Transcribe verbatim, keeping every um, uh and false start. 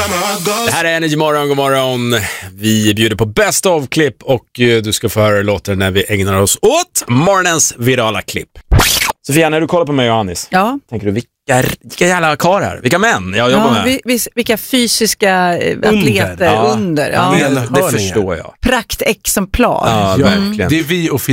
Det här är Energy Morgon, god morgon. Vi bjuder på best of klipp och du ska få höra låten när vi ägnar oss åt morgonens virala klipp. Sofia, när du kollar på mig och Anis, ja. tänker du vilka, vilka jävla karlar, vilka män jag jobbar ja, med? Vi, vi, vilka fysiska atleter ja. under. Ja. Det, det förstår jag. Praktexemplar. Ja, Mm. verkligen. Det är vi och